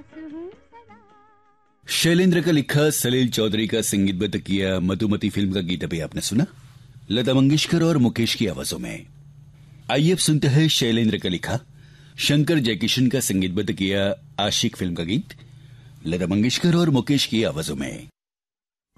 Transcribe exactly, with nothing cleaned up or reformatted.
शैलेंद्र का लिखा, सलील चौधरी का संगीतबद्ध किया मधुमती फिल्म का गीत अभी आपने सुना, लता मंगेशकर और मुकेश की आवाजों में। आइए अब सुनते हैं शैलेंद्र का लिखा, शंकर जयकिशन का संगीतबद्ध किया आशिक फिल्म का गीत, लता मंगेशकर और मुकेश की आवाजों में।